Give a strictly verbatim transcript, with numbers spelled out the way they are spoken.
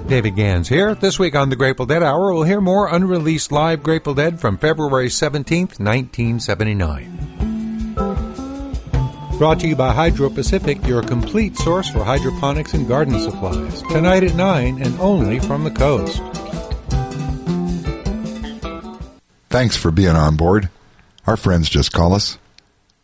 David Gans here. This week on the Grateful Dead Hour, we'll hear more unreleased live Grateful Dead from February seventeenth, nineteen seventy-nine. Brought to you by Hydro Pacific, your complete source for hydroponics and garden supplies. Tonight at nine and only from the coast. Thanks for being on board. Our friends just call us